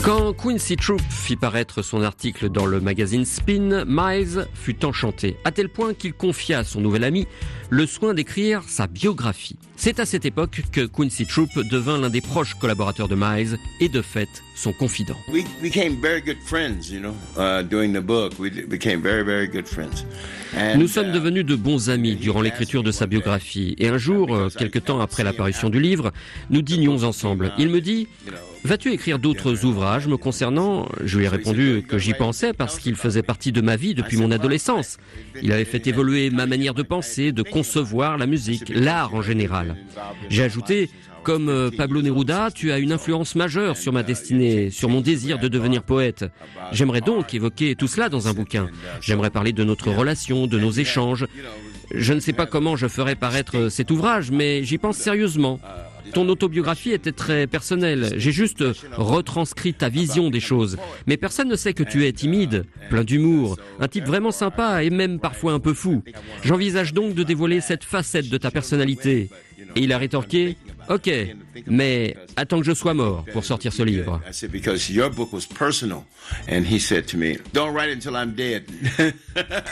Quand Quincy Troupe fit paraître son article dans le magazine Spin, Miles fut enchanté, à tel point qu'il confia à son nouvel ami le soin d'écrire sa biographie. C'est à cette époque que Quincy Troupe devint l'un des proches collaborateurs de Miles et de fait son confident. We became very good friends, during the book. We became very, very good friends. Nous sommes devenus de bons amis durant l'écriture de sa biographie. Et un jour, quelque temps après l'apparition du livre, nous dînions ensemble. Il me dit « Vas-tu écrire d'autres ouvrages me concernant ?» Je lui ai répondu que j'y pensais parce qu'il faisait partie de ma vie depuis mon adolescence. Il avait fait évoluer ma manière de penser, de concevoir la musique, l'art en général. J'ai ajouté « Comme Pablo Neruda, tu as une influence majeure sur ma destinée, sur mon désir de devenir poète. J'aimerais donc évoquer tout cela dans un bouquin. J'aimerais parler de notre relation, de nos échanges. Je ne sais pas comment je ferai paraître cet ouvrage, mais j'y pense sérieusement. Ton autobiographie était très personnelle. J'ai juste retranscrit ta vision des choses. Mais personne ne sait que tu es timide, plein d'humour, un type vraiment sympa et même parfois un peu fou. J'envisage donc de dévoiler cette facette de ta personnalité. » Et il a rétorqué « Ok, mais attends que je sois mort pour sortir ce livre. » I said, because your book was personal. And he said to me, don't write it until I'm dead.